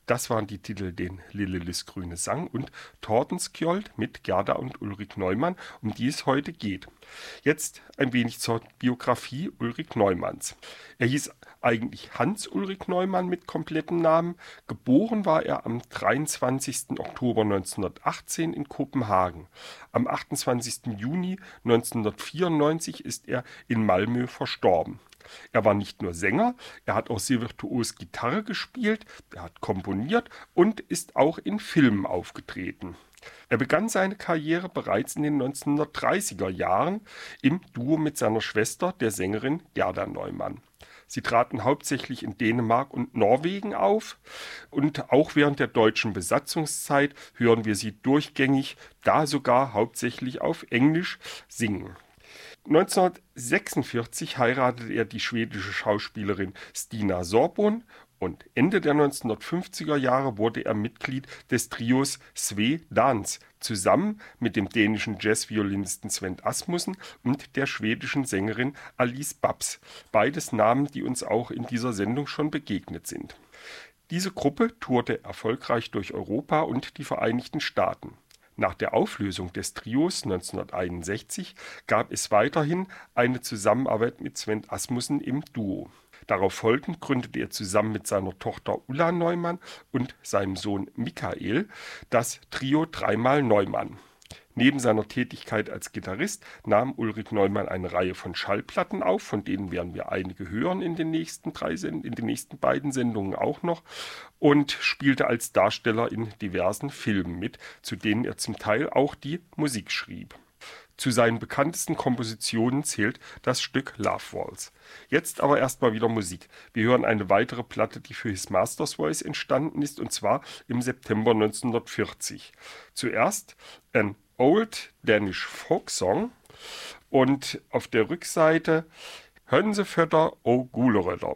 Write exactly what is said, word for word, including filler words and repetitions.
Das waren die Titel Den Lillelis grüne Sang und Tordenskjold mit Gerda und Ulrik Neumann, um die es heute geht. Jetzt ein wenig zur Biografie Ulrik Neumanns. Er hieß eigentlich Hans-Ulrik Neumann mit komplettem Namen. Geboren war er am dreiundzwanzigsten Oktober neunzehnhundertachtzehn in Kopenhagen. Am achtundzwanzigsten Juni neunzehnhundertvierundneunzig ist er in Malmö verstorben. Er war nicht nur Sänger, er hat auch sehr virtuos Gitarre gespielt, er hat komponiert und ist auch in Filmen aufgetreten. Er begann seine Karriere bereits in den neunzehnhundertdreißiger Jahren im Duo mit seiner Schwester, der Sängerin Gerda Neumann. Sie traten hauptsächlich in Dänemark und Norwegen auf und auch während der deutschen Besatzungszeit hören wir sie durchgängig, da sogar hauptsächlich auf Englisch singen. neunzehnhundertsechsundvierzig heiratete er die schwedische Schauspielerin Stina Sorbonne und Ende der neunzehnhundertfünfziger Jahre wurde er Mitglied des Trios Sve Dans, zusammen mit dem dänischen Jazzviolinisten Svend Asmussen und der schwedischen Sängerin Alice Babs. Beides Namen, die uns auch in dieser Sendung schon begegnet sind. Diese Gruppe tourte erfolgreich durch Europa und die Vereinigten Staaten. Nach der Auflösung des Trios neunzehnhunderteinundsechzig gab es weiterhin eine Zusammenarbeit mit Svend Asmussen im Duo. Darauf folgend gründete er zusammen mit seiner Tochter Ulla Neumann und seinem Sohn Michael das Trio Dreimal Neumann. Neben seiner Tätigkeit als Gitarrist nahm Ulrik Neumann eine Reihe von Schallplatten auf, von denen werden wir einige hören in den nächsten drei Send- in den nächsten beiden Sendungen auch noch, und spielte als Darsteller in diversen Filmen mit, zu denen er zum Teil auch die Musik schrieb. Zu seinen bekanntesten Kompositionen zählt das Stück Love Waltz. Jetzt aber erstmal wieder Musik. Wir hören eine weitere Platte, die für His Master's Voice entstanden ist, und zwar im September neunzehnhundertvierzig. Zuerst ein Old Danish Folk Song und auf der Rückseite Hönsefötter o Gulerötter.